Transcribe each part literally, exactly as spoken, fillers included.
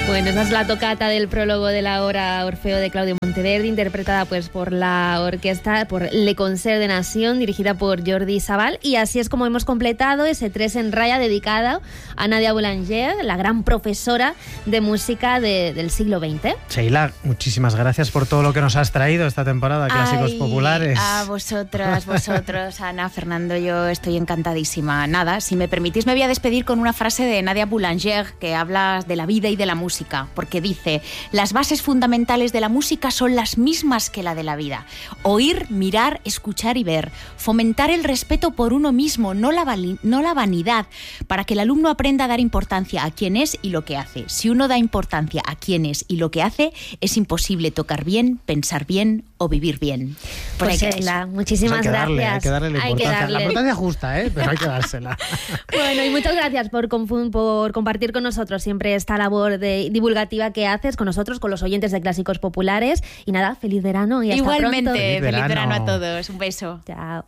Bueno, esa es la tocata del prólogo de la obra Orfeo de Claudio Monteverdi, interpretada pues por la orquesta, por Le Concert de Nación, dirigida por Jordi Sabal. Y así es como hemos completado ese tres en raya dedicado a Nadia Boulanger, la gran profesora de música de, del siglo veinte. Sheila, muchísimas gracias por todo lo que nos has traído esta temporada, Clásicos Ay, Populares. A vosotras, vosotros, Ana, Fernando, yo estoy encantadísima. Nada, si me permitís me voy a despedir con una frase de Nadia Boulanger que habla de la vida y de la música. Porque dice, las bases fundamentales de la música son las mismas que la de la vida. Oír, mirar, escuchar y ver. Fomentar el respeto por uno mismo, no la, no la vanidad, para que el alumno aprenda a dar importancia a quién es y lo que hace. Si uno da importancia a quién es y lo que hace, es imposible tocar bien, pensar bien o vivir bien. Pues Sheila, muchísimas pues hay que darle, gracias. Hay que darle la hay importancia. que darle. La importancia justa, ¿eh? Pero hay que dársela. Bueno, y muchas gracias por, por compartir con nosotros siempre esta labor de divulgativa que haces con nosotros, con los oyentes de Clásicos Populares. Y nada, feliz verano y hasta Igualmente, pronto. feliz verano. Feliz verano a todos. Un beso. Chao.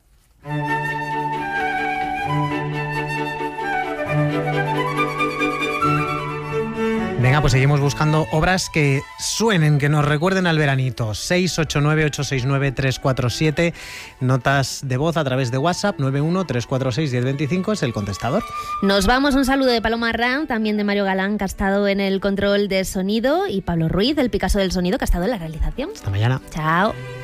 Venga, pues seguimos buscando obras que suenen, que nos recuerden al veranito. seis ocho nueve, ocho seis nueve, tres cuatro siete. Notas de voz a través de WhatsApp. nueve uno, tres cuatro seis, uno cero dos cinco es el contestador. Nos vamos. Un saludo de Paloma Ram, también de Mario Galán, que ha estado en el control de sonido, y Pablo Ruiz, del Picasso del sonido, que ha estado en la realización. Hasta mañana. Chao.